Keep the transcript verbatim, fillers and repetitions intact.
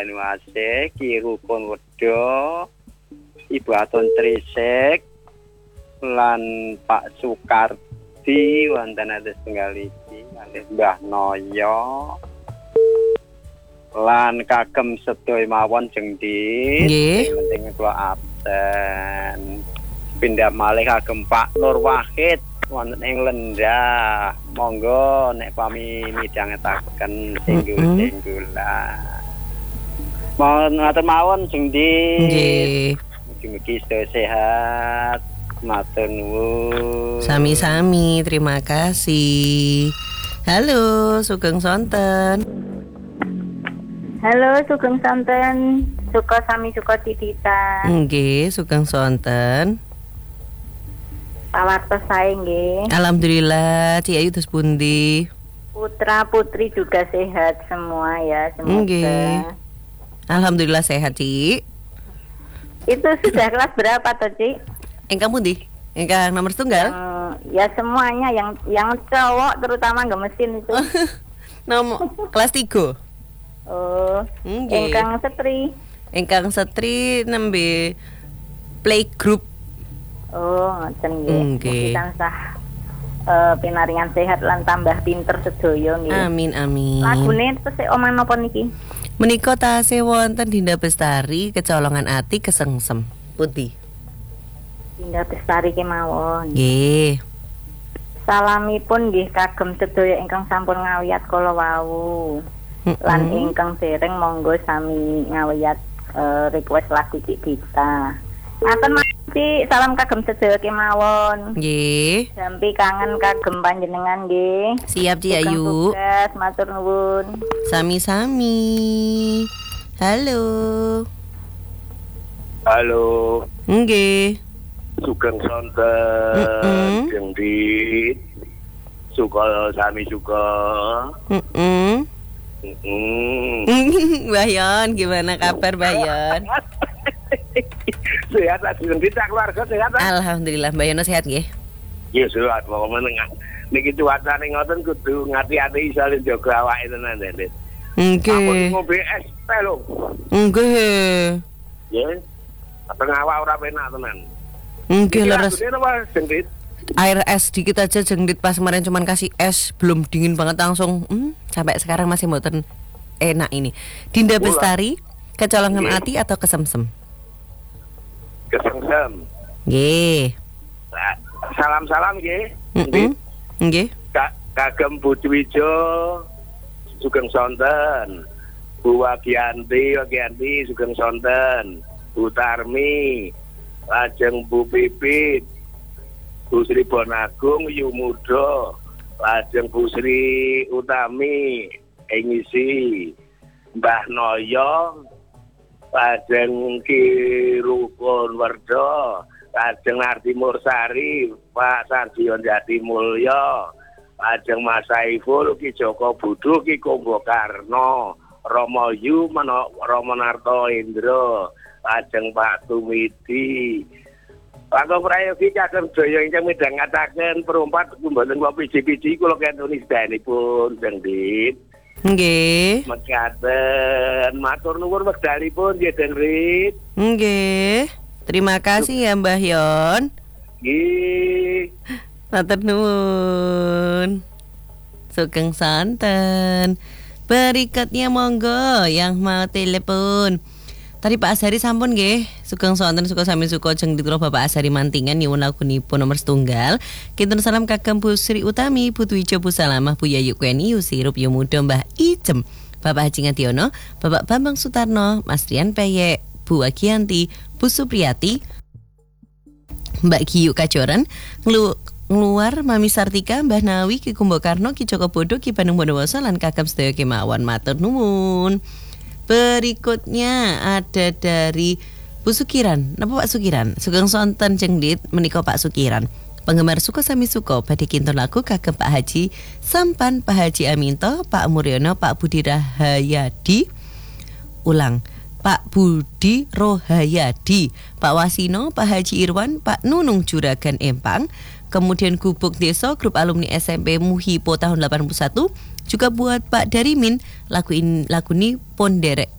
Banyuasin, Ki Rukun Wedho, Ibu Atun Trisik, lan Pak Sukardi wonten atus penggaliki, kalih Mbah Noyo, lan kagem sedaya mawon Jengdit. Nggih. Penting kula absen. Pindah malih kagem Pak Nur Wahid wonten ing Lendah. Monggo nek pami midhangetaken singgul-singgulan. Mohon ngatur mawon Jengdit. Nggih. Mugi-mugi sedaya sehat. Matur nuwun. Sami-sami, terima kasih. Halo, Sugeng Sonten. Halo, Sugeng Sonten. Suka sami suka tititan. Nggih, Sugeng Sonten. Pawartos sae nggih. Alhamdulillah, Ci Ayu terus pundi? Putra putri juga sehat semua ya, semoga. Nggih. Alhamdulillah sehat, Ci. Itu sudah kelas berapa toh, Ci? Engkang pundi? Engkang nomor tunggal? Hmm, ya semuanya yang yang cowok terutama nggak mesin itu. Nomor kelas tiga. Oh, Nggih. ingkang setri. Engkang setri nembe playgroup. Oh, ngoten nggih. Nggih. Mugi tansah eh, pinaringan sehat lan tambah pinter sedaya nggih. Amin amin. Lagune tesih omah napa niki? Menika tasih wonten Dinda Bestari kecolongan ati kesengsem. Putih. Dinda Bestari kemawon. Nggih. Salamipun nggih kagem sedaya ingkang sampun ngawiyat kala wau. Lan ingkang dereng monggo sami ngawiyat uh, request lagu Cik Dita. Ngaten Ci, salam kagem sedaya kemawon. Nggih. Jampi kangen kagem panjenengan nggih. Siap Ci Ayu. Tugas matur nuwun. Sami-sami. Halo. Halo. Nggih. Sugeng Sonten, Jengdit. Suka sami suka. Heeh. Mm. Mbah Yon, gimana kabar Mbah Yon? Sehat lah, Jengdit, keluarga sehat lah. Alhamdulillah, Mbah Yono sehat nggih. Ya sehat, pokoknya niki cuacane ngoten kudu ngati-ati iso njaga awake tenan, Jengdit. Aku Nggih. ngombe es teh lho. Nggih. Ya. Tengah awak ora penak tenan. Nggih leres. Ini apa, Jengdit? Air es dikit aja Jengdit pas kemarin cuman kasih es, belum dingin banget langsung. Hmm, sampai sekarang masih mboten enak ini. Dinda Ulah. Bestari, kecolongan Nggih. ati atau kesemsem? Kesengsem. Nggih. Nah, salam-salam nggih. Heeh. Nggih. Kak kagem Bu Dwijo Sugeng Sonten. Bu Wagianti, Wagianti Sugeng Sonten. Bu Tarmi, lajeng Bu Pipit, Bu Sri Bonagung Yumudo, lajeng Bu Sri Utami Engisi, Mbah Noyo, lajeng Ki Rukun Wedho, lajeng Narti Mursari, Pak Sarjion Jati Mulyo, lajeng Mas Saiful, Ki Joko Budu, Ki Kombo Karno, Romo Yu, Romo Narto Indro, lajeng Pak Tumidi. Langkung prayogi kagem daya ingkang midhangetaken perumpat mboten kula piji-piji kula kentuni sedayanipun Jengdit. Nggih. Mekaten matur nuwun wekdalipun nggih Jengdit. Nggih. Terima kasih ya Mbah Yon. Nggih. Matur nuwun. Sugeng Sonten. Berikutnya monggo yang mau telepon. Tadi Pak Asari sampun nggih, Sugeng Sonten suka sami suka Jengdit kula Bapak Asari Mantingan nyuwun lagunipun nomor setunggal. Kinten salam kagem Bu Sri Utami, Bu Dwijo, Bu Salamah, Bu Yayu Kweni, Yu Sirup, Yu Muda, Mbah Ijem, Bapak Haji Ngadiono, Bapak Bambang Sutarno, Mas Rian Peyek, Bu Wagianti, Bu Supriyati, Mbak Giyu Kajoran, ngelu Ngluar Mami Sartika, Mbah Nawi, Ki Kumbo Karno, Ki Joko Bodo, Ki Bandung Bondowoso lan kagem sedaya kemawon matur nuwun. Berikutnya ada dari Bu Sukiran. Napa Pak Sukiran? Sugeng Sonten Jengdit menika Pak Sukiran. Penggemar suka sami suka badhe kinten lagu kagem Pak Haji Sampan, Pak Haji Aminto, Pak Muryono, Pak Budi Rahayadi. Ulang. Pak Budi Rohayadi, Pak Wasino, Pak Haji Irwan, Pak Nunung Juragan Empang, kemudian Gubuk Desa Grup Alumni S M P Muhipo tahun delapan puluh satu, juga buat Pak Darimin, lagu ini lagu ini pon derek